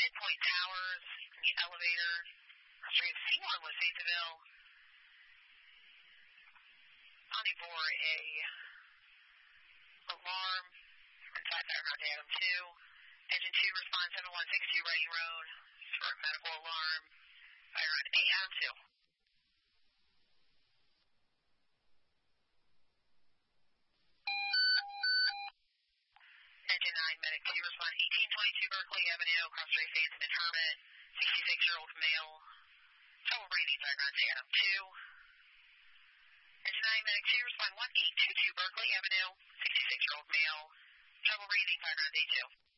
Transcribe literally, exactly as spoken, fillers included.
Midpoint Towers, the elevator, Street C one was Fayetteville. County for a alarm, inside fire ground to Adam two. Engine two, respond seven one six two Reading Road for a medical alarm, fire ground A Adam two. Engine nine, medic two, respond eighteen twenty-two Berkeley Avenue, cross Ray Phantom and Hermit, sixty-six-year-old male, trouble breathing, fire ground to Adam two. Engine nine, medic two, respond one eight two two Berkeley Avenue, sixty-six-year-old male, trouble breathing, fire ground A two.